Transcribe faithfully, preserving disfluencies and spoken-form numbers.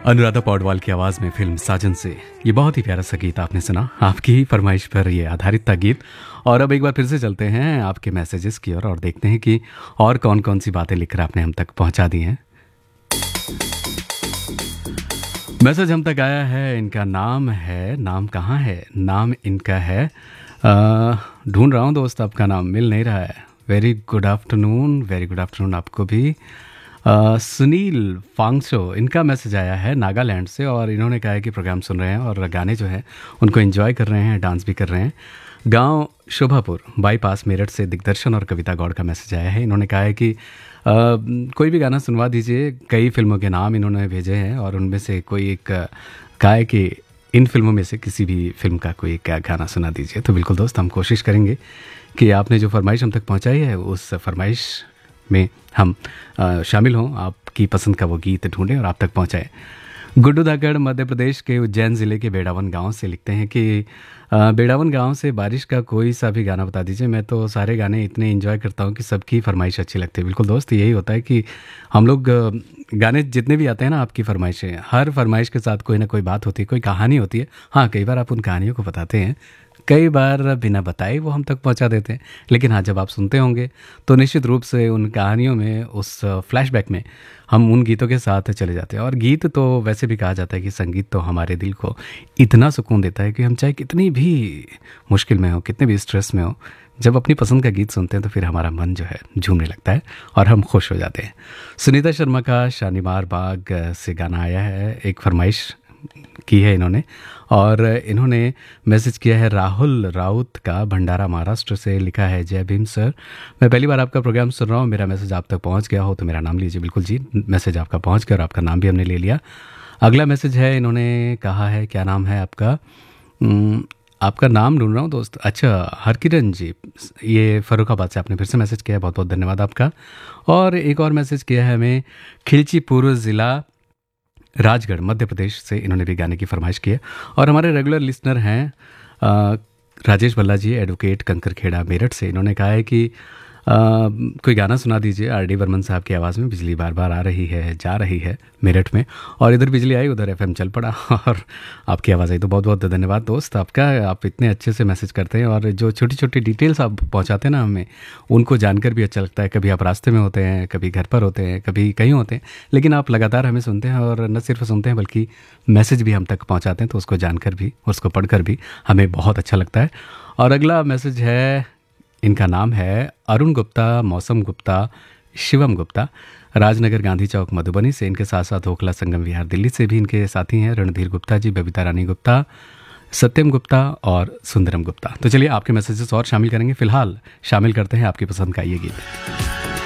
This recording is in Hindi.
अनुराधा पौडवाल की आवाज़ में फिल्म साजन से ये बहुत ही प्यारा सा गीत आपने सुना। आपकी ही फरमाइश पर ये आधारित था गीत। और अब एक बार फिर से चलते हैं आपके मैसेजेस की ओर और, और देखते हैं कि और कौन कौन सी बातें लिखकर आपने हम तक पहुंचा दी हैं। मैसेज हम तक आया है, इनका नाम है, नाम कहाँ है, नाम इनका है, ढूंढ रहा हूँ दोस्त, आपका नाम मिल नहीं रहा है। Very good afternoon, very good afternoon आपको भी। Uh, सुनील फांगसो, इनका मैसेज आया है नागालैंड से और इन्होंने कहा है कि प्रोग्राम सुन रहे हैं और गाने जो है उनको एंजॉय कर रहे हैं, डांस भी कर रहे हैं। गांव शोभापुर बाईपास मेरठ से दिग्दर्शन और कविता गौड़ का मैसेज आया है। इन्होंने कहा है कि uh, कोई भी गाना सुनवा दीजिए। कई फिल्मों के नाम इन्होंने भेजे हैं और उनमें से कोई एक कहा है कि इन फिल्मों में से किसी भी फिल्म का कोई एक गाना सुना दीजिए। तो बिल्कुल दोस्त, हम कोशिश करेंगे कि आपने जो फरमाइश हम तक पहुँचाई है उस फरमाइश में हम आ, शामिल हों, आपकी पसंद का वो गीत ढूंढें और आप तक पहुंचाएं। गुड्डू धाकड़ मध्य प्रदेश के उज्जैन ज़िले के बेड़ावन गांव से लिखते हैं कि आ, बेड़ावन गांव से बारिश का कोई सा भी गाना बता दीजिए। मैं तो सारे गाने इतने एंजॉय करता हूं कि सबकी फरमाइश अच्छी लगती है। बिल्कुल दोस्त, यही होता है कि हम लोग गाने जितने भी आते हैं ना, आपकी फरमाइशें, हर फरमाइश के साथ कोई ना कोई बात होती है, कोई कहानी होती है। हाँ, कई बार आप उन कहानियों को बताते हैं, कई बार बिना बताए वो हम तक पहुंचा देते हैं। लेकिन हाँ, जब आप सुनते होंगे तो निश्चित रूप से उन कहानियों में, उस फ्लैशबैक में हम उन गीतों के साथ चले जाते हैं। और गीत तो वैसे भी कहा जाता है कि संगीत तो हमारे दिल को इतना सुकून देता है कि हम चाहे कितनी भी मुश्किल में हो, कितने भी स्ट्रेस में हो, जब अपनी पसंद का गीत सुनते हैं तो फिर हमारा मन जो है झूमने लगता है और हम खुश हो जाते हैं। सुनीता शर्मा का शालीमार बाग से गाना आया है, एक फरमाइश की है इन्होंने और इन्होंने मैसेज किया है राहुल राउत का, भंडारा महाराष्ट्र से। लिखा है, जय भीम सर, मैं पहली बार आपका प्रोग्राम सुन रहा हूँ, मेरा मैसेज आप तक पहुँच गया हो तो मेरा नाम लीजिए। बिल्कुल जी, मैसेज आपका पहुँच गया और आपका नाम भी हमने ले लिया। अगला मैसेज है, इन्होंने कहा है, क्या नाम है आपका? आपका नाम ढूंढ रहा हूँ दोस्त। अच्छा, हरकिरण जी, ये फर्रुखाबाद से आपने फिर से मैसेज किया है, बहुत बहुत धन्यवाद आपका। और एक और मैसेज किया है हमें, खिलचीपुर ज़िला राजगढ़ मध्य प्रदेश से, इन्होंने भी गाने की फरमाइश की है। और हमारे रेगुलर लिसनर हैं आ, राजेश भल्ला जी, एडवोकेट कंकरखेड़ा मेरठ से। इन्होंने कहा है कि आ, कोई गाना सुना दीजिए। आर डी बर्मन साहब की आवाज़ में बिजली बार बार आ रही है, जा रही है मेरठ में, और इधर बिजली आई उधर एफएम चल पड़ा और आपकी आवाज़ आई। तो बहुत बहुत धन्यवाद दोस्त आपका, आप इतने अच्छे से मैसेज करते हैं और जो छोटी छोटी डिटेल्स आप पहुंचाते हैं ना हमें, उनको जानकर भी अच्छा लगता है। कभी आप रास्ते में होते हैं, कभी घर पर होते हैं, कभी कहीं होते हैं, लेकिन आप लगातार हमें सुनते हैं और न सिर्फ सुनते हैं बल्कि मैसेज भी हम तक पहुँचाते हैं। तो उसको जानकर भी, उसको पढ़कर भी हमें बहुत अच्छा लगता है। और अगला मैसेज है, इनका नाम है अरुण गुप्ता, मौसम गुप्ता, शिवम गुप्ता, राजनगर गांधी चौक मधुबनी से। इनके साथ साथ ओखला संगम विहार दिल्ली से भी इनके साथी हैं रणधीर गुप्ता जी, बबीता रानी गुप्ता, सत्यम गुप्ता और सुंदरम गुप्ता। तो चलिए आपके मैसेजेस और शामिल करेंगे। फिलहाल शामिल करते हैं आपकी पसंद का ये गीत।